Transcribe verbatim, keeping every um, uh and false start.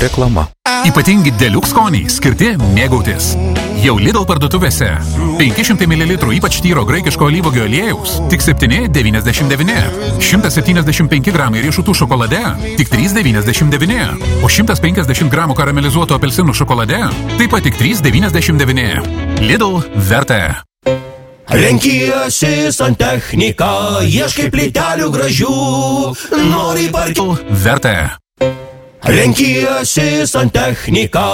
Reklama. Ypatingi Deluxe skoniai skirti mėgautis. Jau Lidl parduotuvėse. penki šimtai mililitrų ypač tyro graikiško alyvuogių aliejaus tik septyni devyniasdešimt devyni. šimtas septyniasdešimt penki gramai riešutų šokolade tik trys devyniasdešimt devyni. O šimtas penkiasdešimt gramų karamelizuoto apelsinų šokolade taip pat tik trys devyniasdešimt devyni. Lidl verta. Renkiesi santechniką, ieškai plytelių gražių, nori parkių verta. Renkiesi santechniką.